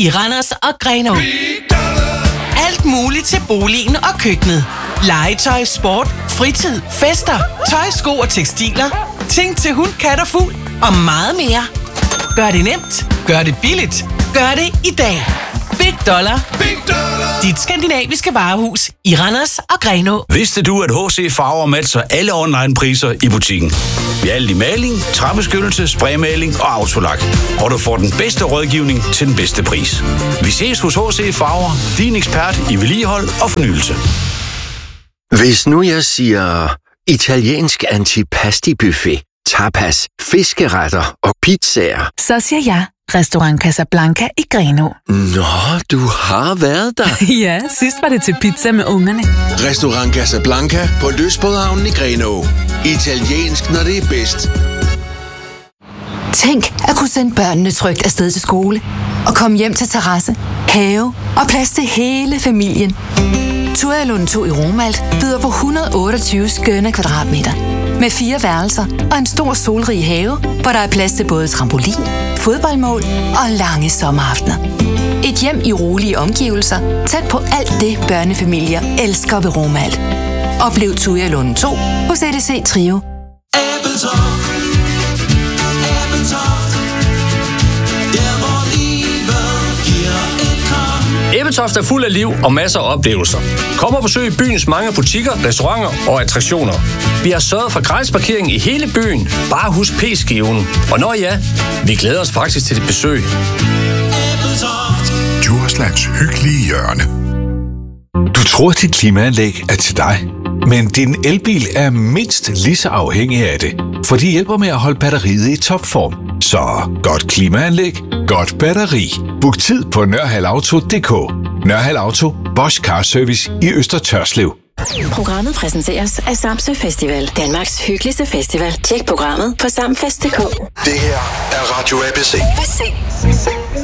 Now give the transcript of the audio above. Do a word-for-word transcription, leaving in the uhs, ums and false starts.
i Randers og Grenaa. Alt muligt til boligen og køkkenet. Legetøj, sport, fritid, fester, tøj, sko og tekstiler. Ting til hund, kat og fugl og meget mere. Gør det nemt. Gør det billigt. Gør det i dag. Big Dollar. Big Dollar. Dit skandinaviske varehus i Randers og Grenaa. Vidste du, at H C Farver matcher alle online-priser i butikken? Vi er alt i maling, træbeskyttelse, spraymaling og autolak. Og du får den bedste rådgivning til den bedste pris. Vi ses hos H C Farver, din ekspert i vedligehold og fornyelse. Hvis nu jeg siger italiensk antipasti-buffet, tapas, fiskeretter og pizzaer, så siger jeg Restaurant Casablanca i Grenaa. Nå, du har været der. Ja, sidst var det til pizza med ungerne. Restaurant Casablanca på Lystbådehavnen i Grenaa. Italiensk, når det er bedst. Tænk at kunne sende børnene trygt afsted til skole og komme hjem til terrasse, have og plads til hele familien. Tualund to i Romalt byder på et hundrede og otteogtyve skønne kvadratmeter med fire værelser og en stor solrig have, hvor der er plads til både trampolin, fodboldmål og lange sommeraftener. Et hjem i rolige omgivelser, tæt på alt det børnefamilier elsker ved Romalt. Oplev Tualund to hos E D C Trio. Ebeltoft. Ebeltoft. Der hvor livet giver et kram. Ebeltoft er fuld af liv og masser af oplevelser. Kom og besøg byens mange butikker, restauranter og attraktioner. Vi har sørget for gratis parkering i hele byen. Bare husk P-skiven. Og når ja, vi glæder os faktisk til dit besøg. Djurslands hyggelige hjørne. Du tror, dit klimaanlæg er til dig, men din elbil er mindst lige så afhængig af det, for de hjælper med at holde batteriet i topform. Så godt klimaanlæg, godt batteri. Book tid på nørhalauto punktum d k. Nørhal Auto, Bosch Car Service i Øster Tørslev. Programmet præsenteres af Samsø Festival, Danmarks hyggeligste festival. Tjek programmet på samfest punktum d k. Det her er Radio A B C.